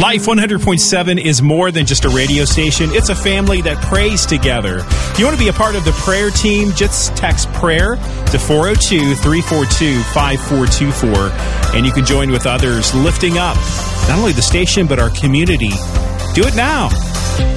Life 100.7 is more than just a radio station. It's a family that prays together. If you want to be a part of the prayer team, just text prayer to 402-342-5424, and you can join with others lifting up not only the station, but our community. Do it now.